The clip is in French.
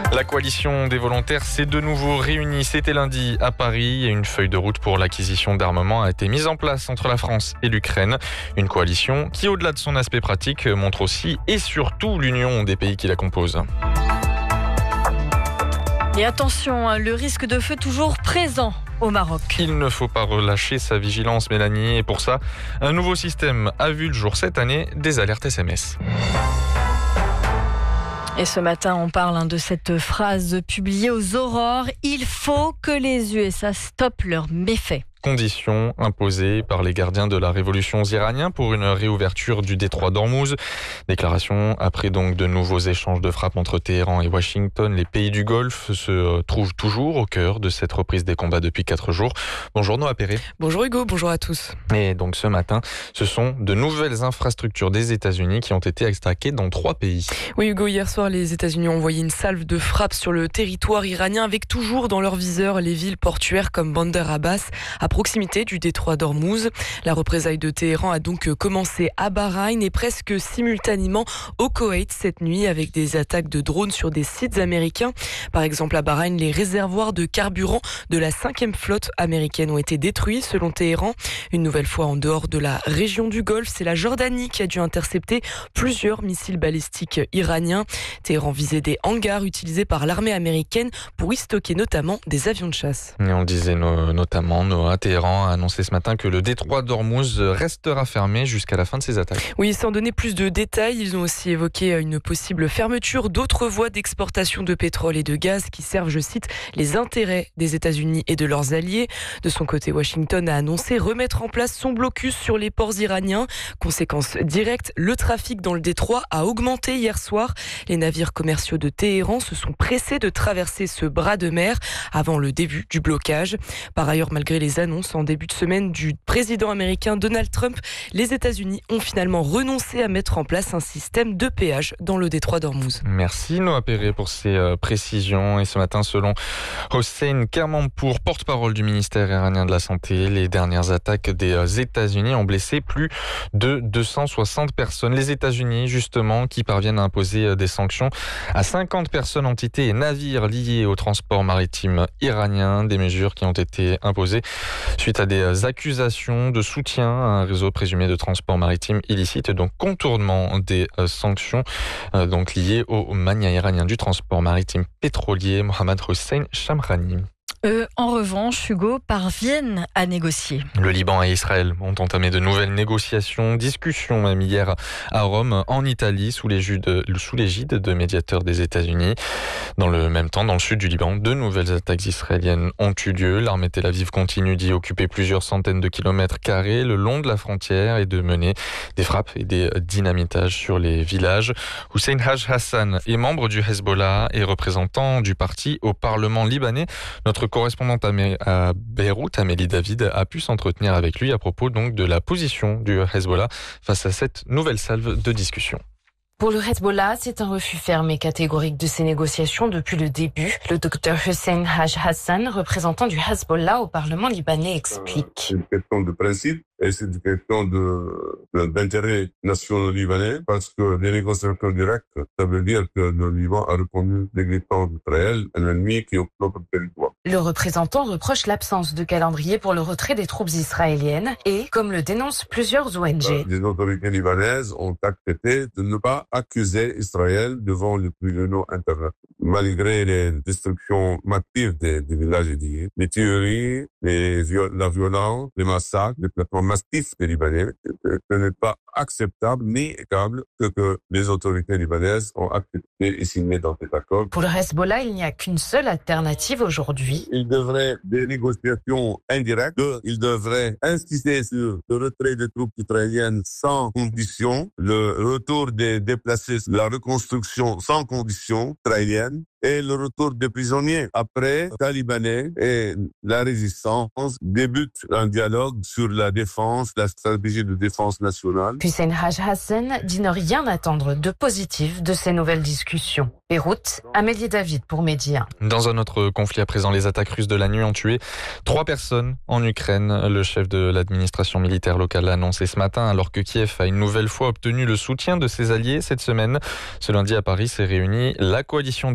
La coalition des volontaires s'est de nouveau réunie. C'était lundi à Paris et une feuille de route pour l'acquisition d'armement a été mise en place entre la France et l'Ukraine. Une coalition qui, au-delà de son aspect pratique, montre aussi et surtout l'union des pays qui la composent. Et attention, le risque de feu toujours présent au Maroc. Il ne faut pas relâcher sa vigilance, Mélanie. Et pour ça, un nouveau système a vu le jour cette année, des alertes SMS. Et ce matin, on parle de cette phrase publiée aux aurores. Il faut que les USA stoppent leurs méfaits. Conditions imposées par les gardiens de la révolution iranienne pour une réouverture du détroit d'Ormuz. Déclaration après donc de nouveaux échanges de frappes entre Téhéran et Washington. Les pays du Golfe se trouvent toujours au cœur de cette reprise des combats depuis 4 jours. Bonjour Noah Perret. Bonjour Hugo, bonjour à tous. Et donc ce matin, ce sont de nouvelles infrastructures des États-Unis qui ont été attaquées dans 3 pays. Oui Hugo, hier soir, les États-Unis ont envoyé une salve de frappes sur le territoire iranien avec toujours dans leur viseur les villes portuaires comme Bandar Abbas, à proximité du détroit d'Ormuz. La représaille de Téhéran a donc commencé à Bahreïn et presque simultanément au Koweït cette nuit avec des attaques de drones sur des sites américains. Par exemple à Bahreïn, les réservoirs de carburant de la 5e flotte américaine ont été détruits selon Téhéran. Une nouvelle fois en dehors de la région du Golfe, c'est la Jordanie qui a dû intercepter plusieurs missiles balistiques iraniens. Téhéran visait des hangars utilisés par l'armée américaine pour y stocker notamment des avions de chasse. Et on le disait notamment, Noah, Téhéran a annoncé ce matin que le détroit d'Ormuz restera fermé jusqu'à la fin de ses attaques. Oui, sans donner plus de détails, ils ont aussi évoqué une possible fermeture d'autres voies d'exportation de pétrole et de gaz qui servent, je cite, les intérêts des États-Unis et de leurs alliés. De son côté, Washington a annoncé remettre en place son blocus sur les ports iraniens. Conséquence directe, le trafic dans le détroit a augmenté hier soir. Les navires commerciaux de Téhéran se sont pressés de traverser ce bras de mer avant le début du blocage. Par ailleurs, malgré les annonces en début de semaine du président américain Donald Trump, les États-Uunis ont finalement renoncé à mettre en place un système de péage dans le détroit d'Ormuz. Merci Noah Perret pour ces précisions. Et ce matin, selon Hossein Kermanpour, porte-parole du ministère iranien de la Santé, les dernières attaques des États-Unis ont blessé plus de 260 personnes. Les États-Unis, justement, qui parviennent à imposer des sanctions à 50 personnes, entités et navires liés au transport maritime iranien. Des mesures qui ont été imposées suite à des accusations de soutien à un réseau présumé de transport maritime illicite, donc contournement des sanctions donc liées au mania iranien du transport maritime pétrolier, Mohammad Hossein Shamkhani. En revanche, Hugo, parviennent à négocier. Le Liban et Israël ont entamé de nouvelles négociations, discussions même hier à Rome, en Italie, sous l'égide de médiateurs des États-Unis. Dans le même temps, dans le sud du Liban, de nouvelles attaques israéliennes ont eu lieu. L'armée Tel Aviv continue d'y occuper plusieurs centaines de kilomètres carrés le long de la frontière et de mener des frappes et des dynamitages sur les villages. Hussein Haj Hassan est membre du Hezbollah et représentant du parti au Parlement libanais. Notre correspondante à Beyrouth, Amélie David, a pu s'entretenir avec lui à propos donc de la position du Hezbollah face à cette nouvelle salve de discussion. Pour le Hezbollah, c'est un refus ferme et catégorique de ces négociations depuis le début. Le docteur Hussein Haj Hassan, représentant du Hezbollah au Parlement libanais, explique. C'est une question de principe et c'est une question d'intérêt national libanais parce que les négociations directes, ça veut dire que le Liban a reconnu l'existence d'Israël, un ennemi qui occupe notre territoire. Le représentant reproche l'absence de calendrier pour le retrait des troupes israéliennes et, comme le dénoncent plusieurs ONG, les autorités libanaises ont accepté de ne pas accuser Israël devant les tribunaux internationaux. Malgré les destructions massives des villages liés, les tueries, la violence, les massacres, les traitements massifs des Libanais, ce n'est pas acceptable ni équitable que les autorités libanaises ont accepté et signé dans cet accord. Pour le Hezbollah, il n'y a qu'une seule alternative aujourd'hui. Il devrait des négociations indirectes. Il devrait insister sur le retrait des troupes israéliennes sans condition, le retour des déplacés, la reconstruction sans condition israélienne et le retour des prisonniers. Après, les Libanais et la résistance débutent un dialogue sur la défense, la stratégie de défense nationale. Hussein Haj Hassan dit ne rien attendre de positif de ces nouvelles discussions. Beyrouth, Amélie David pour Média. Dans un autre conflit à présent, les attaques russes de la nuit ont tué 3 personnes en Ukraine. Le chef de l'administration militaire locale l'a annoncé ce matin, alors que Kiev a une nouvelle fois obtenu le soutien de ses alliés cette semaine. Ce lundi à Paris s'est réunie la coalition